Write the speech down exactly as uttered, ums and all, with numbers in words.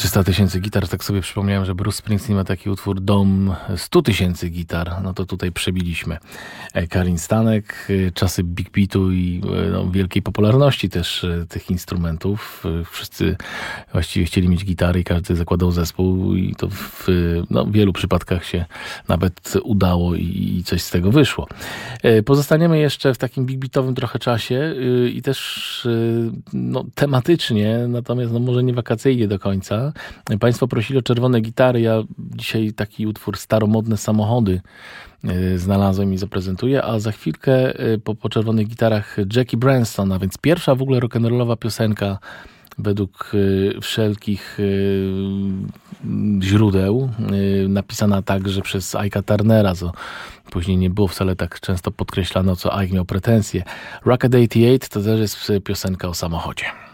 trzysta tysięcy gitar, tak sobie przypomniałem, że Bruce Springsteen ma taki utwór Dom sto tysięcy gitar, no to tutaj przebiliśmy. Karin Stanek, czasy Big Beatu i no, wielkiej popularności też tych instrumentów. Wszyscy właściwie chcieli mieć gitary i każdy zakładał zespół i to w no, wielu przypadkach się nawet udało i, i coś z tego wyszło. Pozostaniemy jeszcze w takim big beatowym trochę czasie i też no, tematycznie, natomiast no, może nie wakacyjnie do końca. Państwo prosili o czerwone gitary. Ja dzisiaj taki utwór Staromodne samochody znalazłem i zaprezentuję, a za chwilkę po, po czerwonych gitarach Jackie Branston, a więc pierwsza w ogóle rock'n'rollowa piosenka według wszelkich źródeł, napisana także przez Ike'a Turnera, co później nie było wcale tak często podkreślano, co Ike miał pretensje. Rocket osiemdziesiąt osiem to też jest piosenka o samochodzie.